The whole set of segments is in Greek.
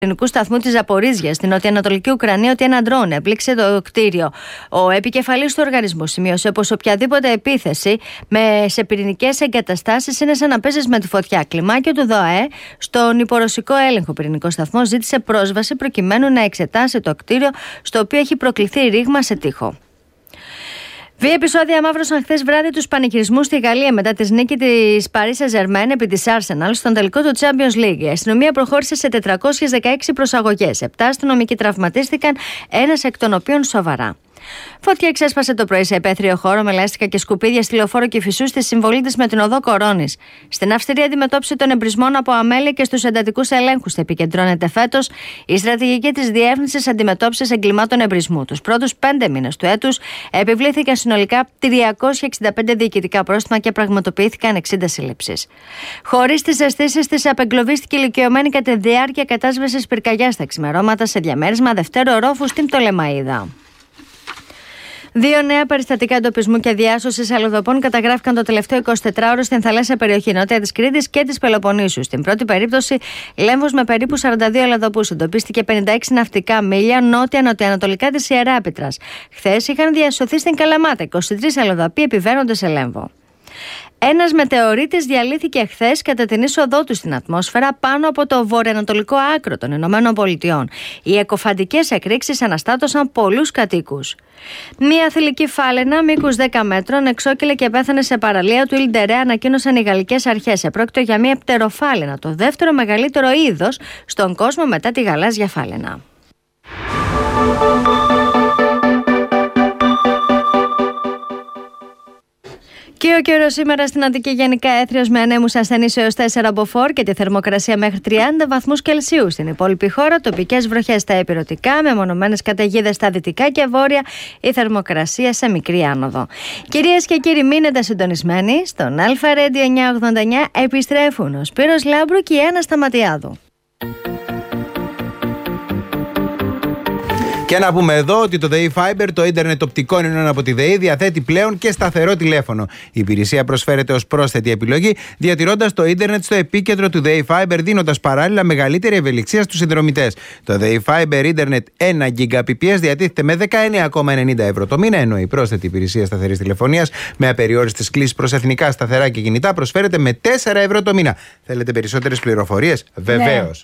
πυρηνικού σταθμού της Ζαπορίζιας στην νοτιοανατολική Ουκρανία ότι ένα ντρόν έπληξε το κτίριο. Ο επικεφαλής του οργανισμού σημείωσε πως οποιαδήποτε επίθεση σε πυρηνικές εγκαταστάσεις είναι σαν να παίζεις με τη φωτιά. Κλιμάκιο του ΔΟΑΕ στον υπορωσικό έλεγχο πυρηνικό σταθμό ζήτησε πρόσβαση προκειμένου να εξετάσει το κτίριο στο οποίο έχει προκληθεί ρήγμα σε τοίχο. Δύο επεισόδια μαύρωσαν χθες βράδυ τους πανηγυρισμούς στη Γαλλία μετά τη νίκη της Paris Saint-Germain επί της Arsenal στον τελικό του Champions League. Η αστυνομία προχώρησε σε 416 προσαγωγές. 7 αστυνομικοί τραυματίστηκαν, ένας εκ των οποίων σοβαρά. Φωτιά ξέσπασε το πρωί σε επέθριο χώρο με λάστιχα και σκουπίδια στη Λεωφόρο Κηφισού στη συμβολή της με την οδό Κορώνης. Στην αυστηρή αντιμετώπιση των εμπρισμών από αμέλεια και στους εντατικούς ελέγχους θα επικεντρώνεται φέτος η στρατηγική της Διεύθυνσης Αντιμετώπισης Εγκλημάτων Εμπρισμού. Τους πρώτους 5 μήνες του έτους επιβλήθηκαν συνολικά 365 διοικητικά πρόστιμα και πραγματοποιήθηκαν 60 σύλληψεις. Χωρίς τις αισθήσεις της, απεγκλωβίστηκε ηλικιωμένη κατά τη διάρκεια κατάσβεσης πυρκαγιάς στα ξημερώματα σε διαμέρισμα δευτέρου ορόφου στην Πτολεμαΐδα. 2 νέα περιστατικά εντοπισμού και διάσωσης αλλοδαπών καταγράφηκαν το τελευταίο 24ωρο στην θαλάσσια περιοχή νότια της Κρήτης και της Πελοποννήσου. Στην πρώτη περίπτωση, Λέμβος με περίπου 42 αλλοδαπούς. Εντοπίστηκε 56 ναυτικά μίλια νότια-νοτιοανατολικά της Ιεράπετρας. Χθες είχαν διασωθεί στην Καλαμάτα 23 αλλοδαποί επιβαίνοντες σε Λέμβο. Ένας μετεωρίτης διαλύθηκε χθες κατά την είσοδό του στην ατμόσφαιρα πάνω από το βορειοανατολικό άκρο των Ηνωμένων Πολιτειών. Οι εκοφαντικές εκρήξεις αναστάτωσαν πολλούς κατοίκους. Μία θηλυκή φάλαινα μήκους 10 μέτρων εξόκυλε και πέθανε σε παραλία του Ιλντερέ, ανακοίνωσαν οι γαλλικές αρχές. Επρόκειτο για μία πτεροφάλαινα, το δεύτερο μεγαλύτερο είδος στον κόσμο μετά τη γαλάζια φάλαινα. Και ο καιρός σήμερα στην Αττική γενικά έθριος με ανέμους ασθενείς έως 4 μποφόρ και τη θερμοκρασία μέχρι 30 βαθμούς Κελσίου. Στην υπόλοιπη χώρα τοπικές βροχές στα ηπειρωτικά, με μονομένες καταιγίδες στα δυτικά και βόρεια, η θερμοκρασία σε μικρή άνοδο. Κυρίες και κύριοι, μείνετε συντονισμένοι. Στον Αλφα Radio 989 επιστρέφουν ο Σπύρος Λάμπρου και η Άννα Σταματιάδου. Και να πούμε εδώ ότι το ΔΕΗ Fiber, το ίντερνετ οπτικών ινών από τη ΔΕΗ, διαθέτει πλέον και σταθερό τηλέφωνο. Η υπηρεσία προσφέρεται ως πρόσθετη επιλογή, διατηρώντας το ίντερνετ στο επίκεντρο του ΔΕΗ Fiber, δίνοντας παράλληλα μεγαλύτερη ευελιξία στους συνδρομητές. Το ΔΕΗ Fiber ίντερνετ 1 Gbps διατίθεται με 19,90 ευρώ το μήνα, ενώ η πρόσθετη υπηρεσία σταθερής τηλεφωνίας με απεριόριστες κλήσεις προς εθνικά σταθερά και κινητά προσφέρεται με 4 ευρώ το μήνα. Θέλετε περισσότερες πληροφορίες? Βεβαίως.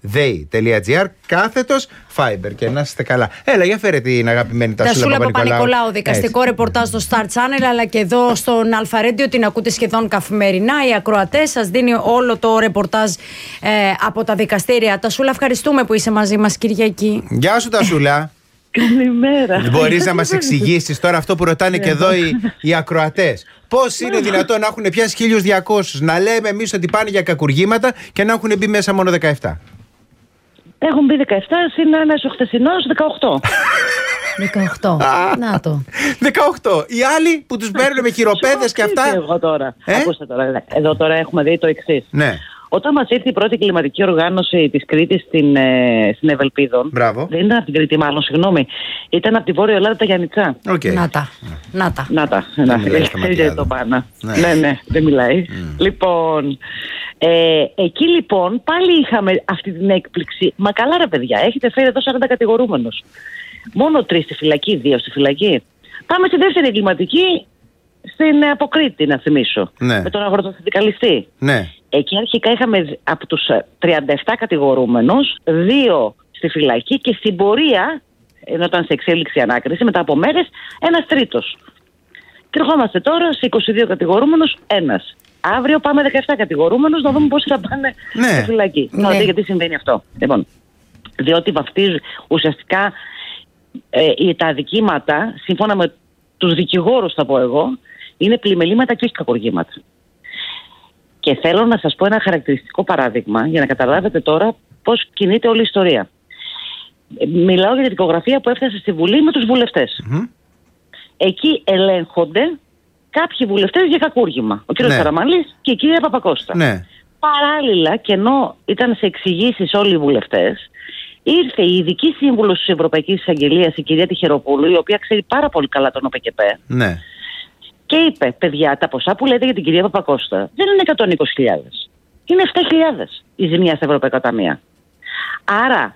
ΔΕΗ.gr/Fiber και να είστε καλά. Έλα, για φέρε την αγαπημένη Τασούλα Παπα-Νικολάου. Δικαστικό ρεπορτάζ στο Star Channel, αλλά και εδώ στον Αλφα Radio την ακούτε σχεδόν καθημερινά. Οι ακροατές σας δίνει όλο το ρεπορτάζ από τα δικαστήρια. Τασούλα, ευχαριστούμε που είσαι μαζί μας Κυριακή. Γεια σου Τασούλα. Καλημέρα. Μπορείς να μας εξηγήσεις τώρα αυτό που ρωτάνε και εδώ οι ακροατές? Πώς είναι δυνατόν να έχουν πιάσει 1.200, να λέμε εμείς ότι πάνε για κακουργήματα και να έχουν μπει μέσα μόνο 17? Έχουν μπει 17, είναι ένας ο χτεσινός 18. 18. Να το. 18. Οι άλλοι που τους παίρνουν με χειροπέδες και αυτά. Εγώ τώρα. Ακούστε τώρα. Εδώ τώρα έχουμε δει το εξής. Ναι. Όταν μας ήρθε η πρώτη κλιματική οργάνωση της Κρήτης στην Ευελπίδων. Μπράβο. Δεν ήταν από την Κρήτη, μάλλον, συγγνώμη. Ήταν από τη Βόρεια Ελλάδα, τα Γιαννιτσά. Okay. Να τα. Το πάνω. Ναι, δεν μιλάει. Λοιπόν. Εκεί λοιπόν πάλι είχαμε αυτή την έκπληξη. Μα καλά ρε παιδιά, έχετε φέρει εδώ 40 κατηγορούμενους. Μόνο 3 στη φυλακή, 2 στη φυλακή. Πάμε στη δεύτερη εγκληματική στην Αποκρίτη, να θυμίσω. Ναι. Με τον αγροτοσυνδικαλιστή. Ναι. Εκεί αρχικά είχαμε από τους 37 κατηγορούμενους 2 στη φυλακή και στην πορεία, ενώ ήταν σε εξέλιξη ανάκριση, μετά από μέρες, ένας τρίτος. Και ερχόμαστε τώρα σε 22 κατηγορούμενους, ένας. Αύριο πάμε 17 κατηγορούμενους να δούμε πόσοι θα πάνε στη φυλακή. Ναι. Γιατί συμβαίνει αυτό? Λοιπόν, διότι βαφτίζουν ουσιαστικά τα αδικήματα, σύμφωνα με τους δικηγόρους θα πω εγώ, είναι πλημελήματα και όχι κακουργήματα. Και θέλω να σας πω ένα χαρακτηριστικό παράδειγμα για να καταλάβετε τώρα πώς κινείται όλη η ιστορία. Μιλάω για τη δικογραφία που έφτασε στη Βουλή με τους βουλευτές. Εκεί ελέγχονται κάποιοι βουλευτές για κακούργημα. Ο κύριος Καραμανλής και η κυρία Παπακώστα. Ναι. Παράλληλα, και ενώ ήταν σε εξηγήσεις όλοι οι βουλευτές, ήρθε η ειδική σύμβουλος της Ευρωπαϊκής Εισαγγελίας, η κυρία Τυχεροπούλου, η οποία ξέρει πάρα πολύ καλά τον ΟΠΕΚΕΠΕ. Ναι. Και είπε, παιδιά, τα ποσά που λέτε για την κυρία Παπακώστα δεν είναι 120.000. Είναι 7.000 η ζημιά στα Ευρωπαϊκά Ταμεία. Άρα